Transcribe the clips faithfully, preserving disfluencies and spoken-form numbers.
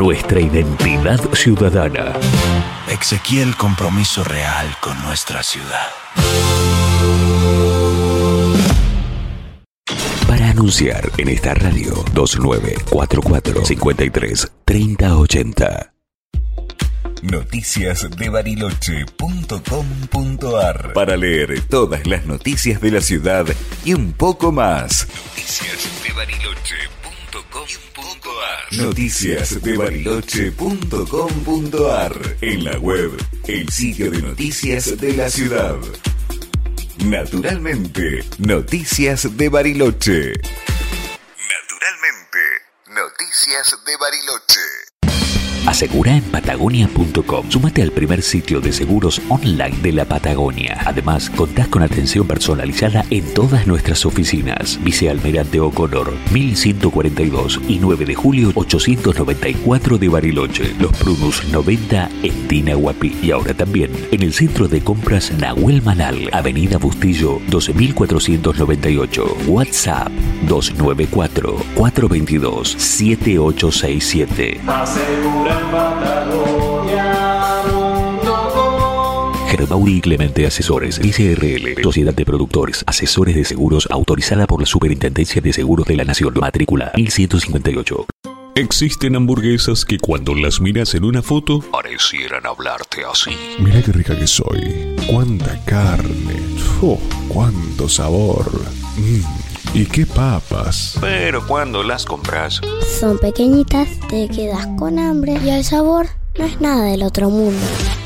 nuestra identidad ciudadana. Exequié el compromiso real con nuestra ciudad. Para anunciar en esta radio, dos nueve cuatro cuatro, cinco tres, tres cero ocho cero. Noticias de Bariloche punto com punto ar. Para leer todas las noticias de la ciudad y un poco más. Noticias de Bariloche punto com punto ar. Noticias de Bariloche punto com punto ar. En la web, el sitio de noticias de la ciudad. Naturalmente, Noticias de Bariloche. Naturalmente, Noticias de Bariloche. Asegura en Patagonia punto com. Súmate al primer sitio de seguros online de la Patagonia. Además, contás con atención personalizada en todas nuestras oficinas. Vice Almirante O'Connor, mil ciento cuarenta y dos y nueve de julio ochocientos noventa y cuatro de Bariloche. Los Prunus noventa en Tinahuapi. Y ahora también en el centro de compras Nahuel Manal, Avenida Bustillo doce mil cuatrocientos noventa y ocho. WhatsApp dos nueve cuatro, cuatro dos dos, siete ocho seis siete. Asegura en Patagonia punto com. Germauri y Clemente Asesores, S R L, Sociedad de Productores, Asesores de Seguros, autorizada por la Superintendencia de Seguros de la Nación, matrícula mil ciento cincuenta y ocho. Existen hamburguesas que cuando las miras en una foto parecieran hablarte así. Mira qué rica que soy. Cuánta carne. Oh, cuánto sabor. Mm. ¿Y qué papas? Pero cuando las compras, son pequeñitas, te quedas con hambre y el sabor no es nada del otro mundo.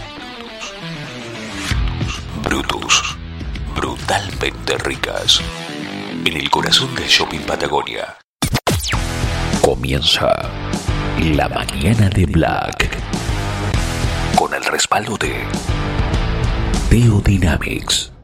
Brutus, brutalmente ricas. En el corazón del Shopping Patagonia. Comienza la mañana de Black. Con el respaldo de Teo Dynamics.